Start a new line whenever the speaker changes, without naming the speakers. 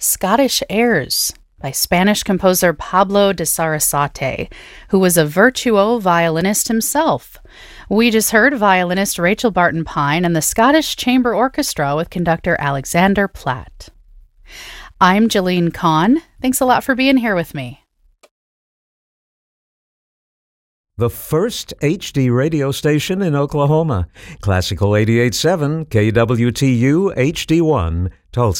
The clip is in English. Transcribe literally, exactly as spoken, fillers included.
Scottish Airs by Spanish composer Pablo de Sarasate, who was a virtuoso violinist himself. We just heard violinist Rachel Barton Pine and the Scottish Chamber Orchestra with conductor Alexander Platt. I'm Jillian Kahn. Thanks a lot for being here with me.
The first H D radio station in Oklahoma. Classical eighty-eight point seven K W T U H D one, Tulsa.